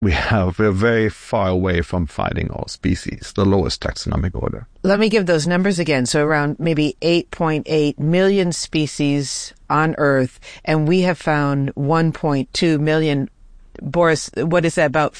We're very far away from finding all species, the lowest taxonomic order. Let me give those numbers again. So around maybe 8.8 million species on Earth, and we have found 1.2 million. Boris, what is that, about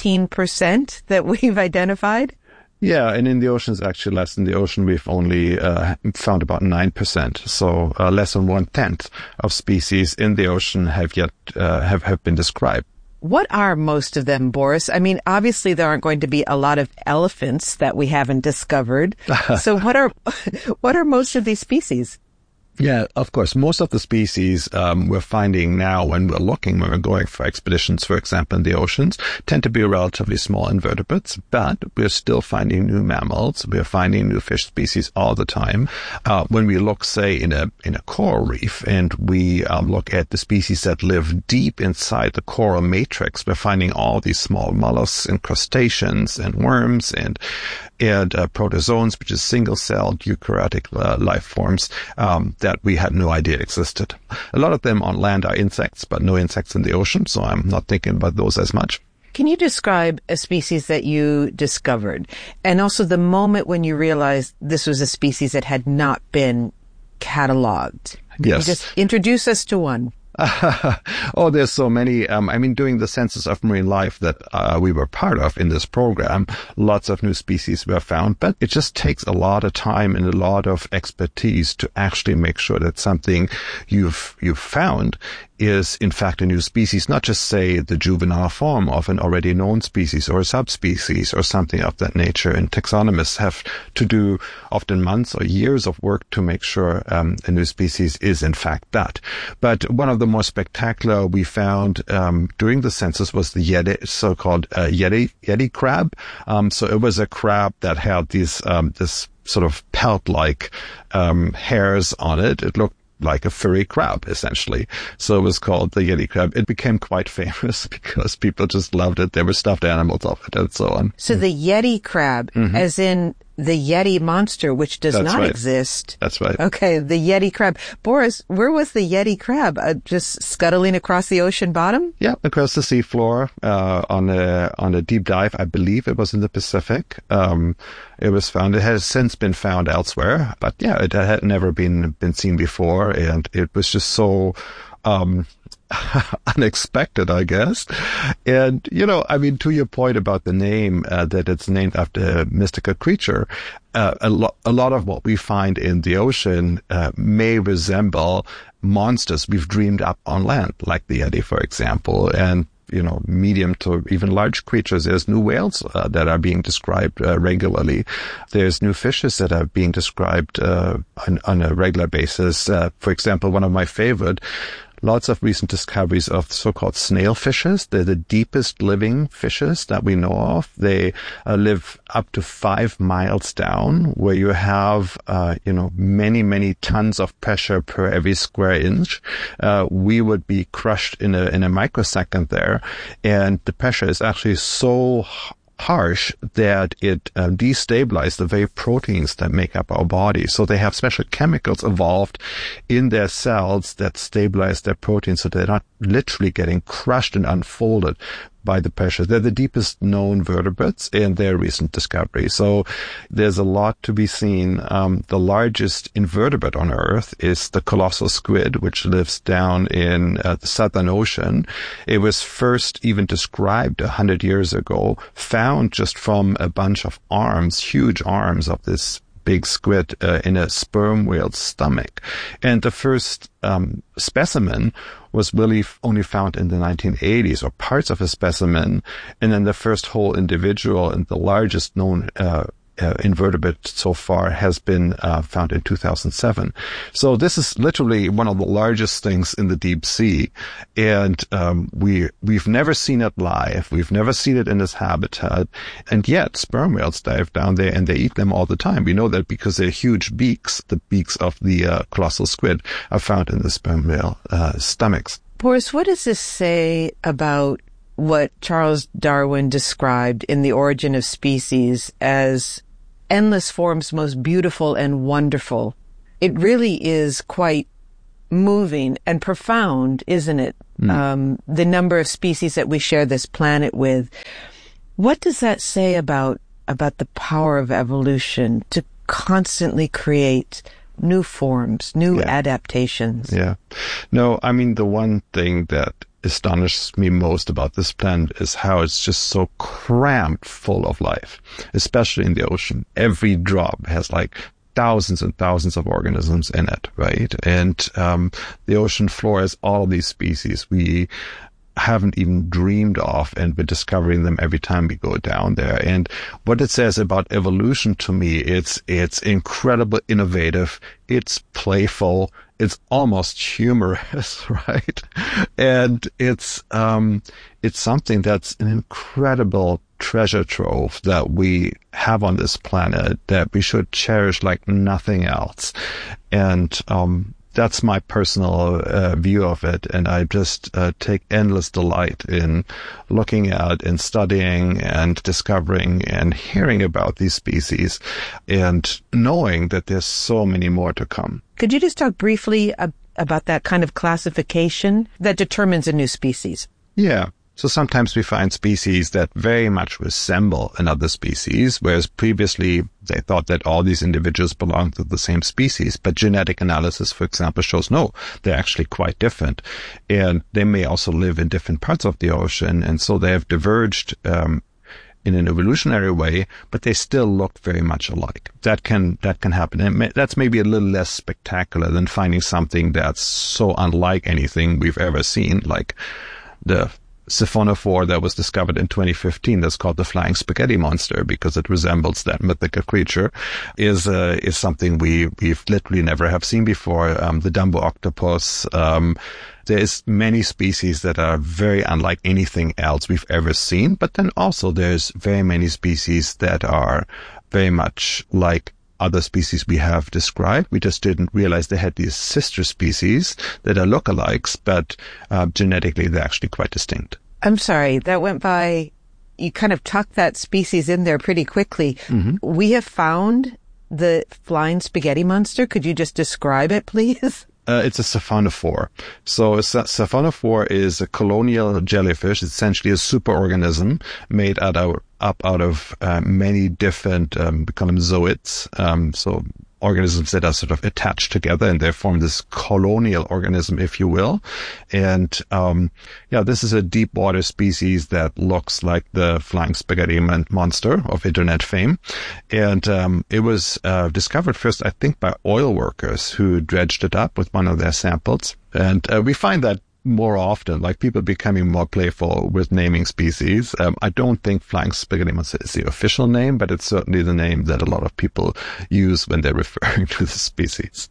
15% that we've identified? Yeah, and in the oceans, actually less. In the ocean, we've only found about 9%. So less than 1/10 of species in the ocean have yet have been described. What are most of them, Boris? I mean, obviously there aren't going to be a lot of elephants that we haven't discovered. So what are most of these species? Yeah, of course. Most of the species we're finding now when we're going for expeditions, for example, in the oceans, tend to be relatively small invertebrates, but we're still finding new mammals. We're finding new fish species all the time. When we look, say, in a coral reef, and we look at the species that live deep inside the coral matrix, we're finding all these small mollusks and crustaceans and worms and protozoans, which is single-celled eukaryotic life forms that we had no idea existed. A lot of them on land are insects, but no insects in the ocean, so I'm not thinking about those as much. Can you describe a species that you discovered, and also the moment when you realized this was a species that had not been cataloged? Can you just introduce us to one? Oh, there's so many. During the Census of Marine Life that we were part of in this program, lots of new species were found, but it just takes a lot of time and a lot of expertise to actually make sure that something you've found is in fact a new species, not just say the juvenile form of an already known species or a subspecies or something of that nature. And taxonomists have to do often months or years of work to make sure a new species is in fact that. But one of the more spectacular we found during the census was the Yeti, so-called Yeti crab. So it was a crab that had these this sort of pelt-like hairs on it. It looked like a furry crab, essentially. So it was called the Yeti crab. It became quite famous because people just loved it. There were stuffed animals of it and so on. So the Yeti crab, as in the Yeti monster, which does not exist. That's right. Okay, the Yeti crab. Boris, where was the Yeti crab? Just scuttling across the ocean bottom? Yeah, across the seafloor, on a deep dive. I believe it was in the Pacific. It was found. It has since been found elsewhere, but yeah, it had never been seen before, and it was just so unexpected, I guess. And, to your point about the name, that it's named after a mystical creature, a lot of what we find in the ocean may resemble monsters we've dreamed up on land, like the Yeti, for example, and medium to even large creatures. There's new whales that are being described regularly. There's new fishes that are being described on a regular basis. For example, one of my favorite, lots of recent discoveries of so-called snail fishes. They're the deepest living fishes that we know of. They live up to 5 miles down, where you have, many, many tons of pressure per every square inch. We would be crushed in a microsecond there. And the pressure is actually so harsh that it destabilizes the very proteins that make up our body. So they have special chemicals evolved in their cells that stabilize their proteins so they're not literally getting crushed and unfolded by the pressure. They're the deepest known vertebrates in their recent discovery. So there's a lot to be seen. The largest invertebrate on Earth is the colossal squid, which lives down in the Southern Ocean. It was first even described 100 years ago, found just from a bunch of arms, huge arms of this big squid in a sperm whale's stomach. And the first specimen was really only found in the 1980s, or parts of a specimen. And then the first whole individual and the largest known invertebrate so far has been found in 2007. So this is literally one of the largest things in the deep sea, and we've never seen it live. We've never seen it in its habitat, and yet sperm whales dive down there and they eat them all the time. We know that because their huge beaks, the beaks of the colossal squid, are found in the sperm whale stomachs. Boris, what does this say about what Charles Darwin described in The Origin of Species as endless forms most beautiful and wonderful? It really is quite moving and profound, isn't it, the number of species that we share this planet with. What does that say about the power of evolution to constantly create new forms, new adaptations? Yeah. No, I mean, the one thing that astonishes me most about this planet is how it's just so cramped full of life, especially in the ocean. Every drop has like thousands and thousands of organisms in it, right? And the ocean floor has all of these species we haven't even dreamed of, and we're discovering them every time we go down there. And what it says about evolution to me, it's incredibly innovative, it's playful, it's almost humorous, right? And it's something that's an incredible treasure trove that we have on this planet that we should cherish like nothing else. And that's my personal view of it, and I just take endless delight in looking at and studying and discovering and hearing about these species and knowing that there's so many more to come. Could you just talk briefly about that kind of classification that determines a new species? Yeah. So sometimes we find species that very much resemble another species, whereas previously they thought that all these individuals belonged to the same species. But genetic analysis, for example, shows no, they're actually quite different. And they may also live in different parts of the ocean. And so they have diverged in an evolutionary way, but they still look very much alike. That can happen. And that's maybe a little less spectacular than finding something that's so unlike anything we've ever seen, like the siphonophore that was discovered in 2015 that's called the flying spaghetti monster because it resembles that mythical creature is something we've literally never have seen before. The Dumbo octopus. There's many species that are very unlike anything else we've ever seen, but then also there's very many species that are very much like other species we have described. We just didn't realize they had these sister species that are lookalikes, but genetically they're actually quite distinct. I'm sorry, that went by, you kind of tucked that species in there pretty quickly. Mm-hmm. We have found the flying spaghetti monster. Could you just describe it, please? It's a siphonophore. So a siphonophore is a colonial jellyfish. It's essentially a superorganism made out of many different, we call them zooids. So organisms that are sort of attached together and they form this colonial organism, if you will. And, this is a deep water species that looks like the flying spaghetti monster of internet fame. And, it was, discovered first, I think, by oil workers who dredged it up with one of their samples. And, we find that more often, like people becoming more playful with naming species. I don't think flying spaghetti monster is the official name, but it's certainly the name that a lot of people use when they're referring to the species.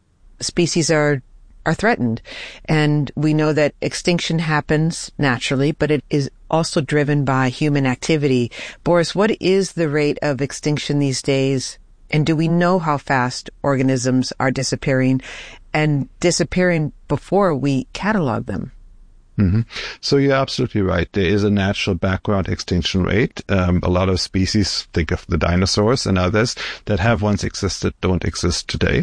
Species are threatened, and we know that extinction happens naturally, but it is also driven by human activity. Boris, what is the rate of extinction these days? And do we know how fast organisms are disappearing and disappearing before we catalog them? Mm-hmm. So you're absolutely right. There is a natural background extinction rate. A lot of species, think of the dinosaurs and others that have once existed, don't exist today.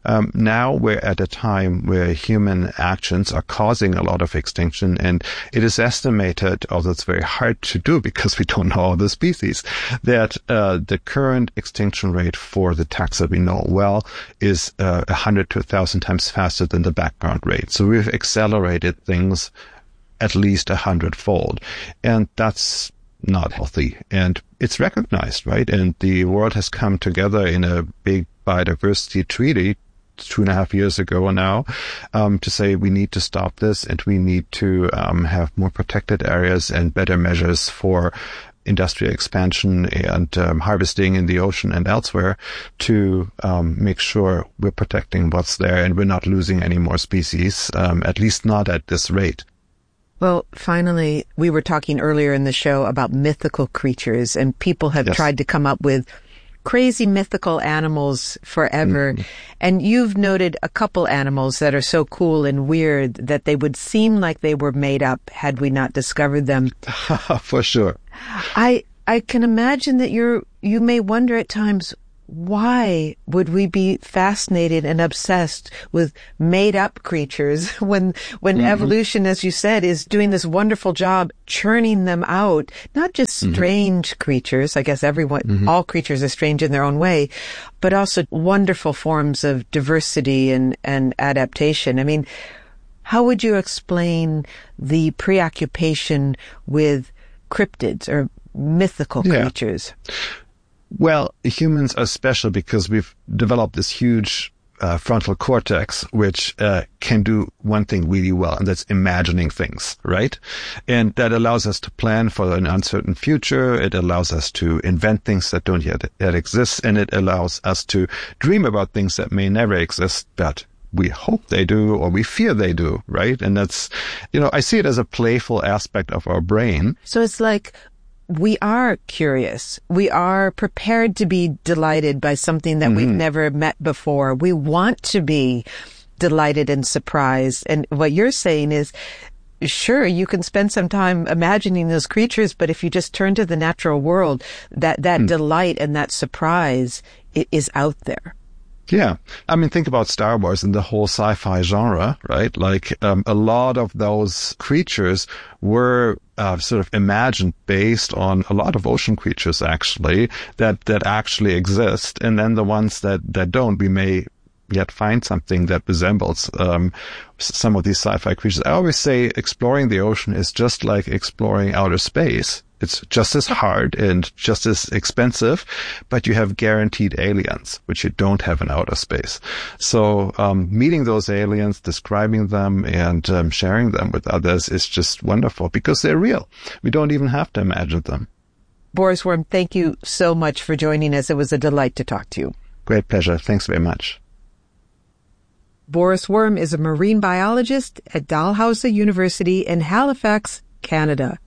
Now we're at a time where human actions are causing a lot of extinction, and it is estimated, although it's very hard to do because we don't know all the species, that the current extinction rate for the taxa we know well is 100 to 1,000 times faster than the background rate. So we've accelerated things at least 100-fold. And that's not healthy. And it's recognized, right? And the world has come together in a big biodiversity treaty 2.5 years ago now, to say we need to stop this and we need to have more protected areas and better measures for industrial expansion and harvesting in the ocean and elsewhere to make sure we're protecting what's there and we're not losing any more species, at least not at this rate. Well, finally, we were talking earlier in the show about mythical creatures, and people have tried to come up with crazy mythical animals forever. Mm-hmm. And you've noted a couple animals that are so cool and weird that they would seem like they were made up had we not discovered them. For sure. I can imagine that you may wonder at times, why would we be fascinated and obsessed with made-up creatures when evolution, as you said, is doing this wonderful job churning them out? Not just strange creatures. I guess all creatures are strange in their own way, but also wonderful forms of diversity and adaptation. I mean, how would you explain the preoccupation with cryptids or mythical creatures? Well, humans are special because we've developed this huge frontal cortex, which can do one thing really well, and that's imagining things, right? And that allows us to plan for an uncertain future. It allows us to invent things that don't yet exist, and it allows us to dream about things that may never exist, but we hope they do, or we fear they do, right? And that's, I see it as a playful aspect of our brain. So it's like, we are curious. We are prepared to be delighted by something that we've never met before. We want to be delighted and surprised. And what you're saying is, sure, you can spend some time imagining those creatures, but if you just turn to the natural world, that delight and that surprise is out there. Yeah. I mean, think about Star Wars and the whole sci-fi genre, right? Like, a lot of those creatures were sort of imagined based on a lot of ocean creatures, actually, that actually exist. And then the ones that don't, we may yet find something that resembles some of these sci-fi creatures. I always say exploring the ocean is just like exploring outer space. It's just as hard and just as expensive, but you have guaranteed aliens, which you don't have in outer space. So meeting those aliens, describing them, and sharing them with others is just wonderful because they're real. We don't even have to imagine them. Boris Worm, thank you so much for joining us. It was a delight to talk to you. Great pleasure. Thanks very much. Boris Worm is a marine biologist at Dalhousie University in Halifax, Canada.